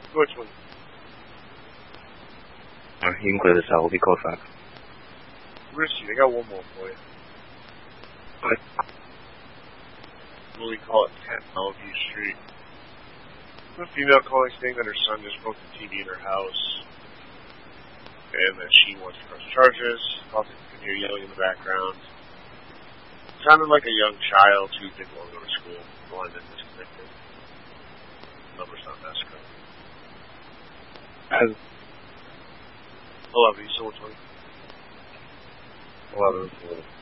Which one? 英國嘅手會過法。 Richie, I got one more for you. What? What do we call it? 10 Bellevue Street. A female calling saying that her son just broke the TV in her house and that she wants to press charges. Also, you can hear yelling in the background. It sounded like a young child who didn't want to go to school. The line that disconnected. Number's not Mexico. 11, you still 20? 11.